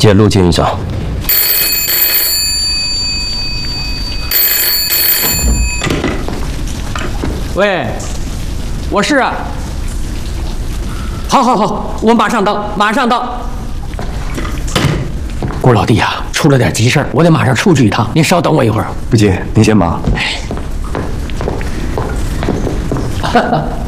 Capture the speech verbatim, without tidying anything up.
接陆金医生。 喂，我是啊。好，好，好，我马上到，马上到。顾老弟呀、啊，出了点急事儿，我得马上出去一趟，您稍等我一会儿。 不急，您先忙。 哈哈。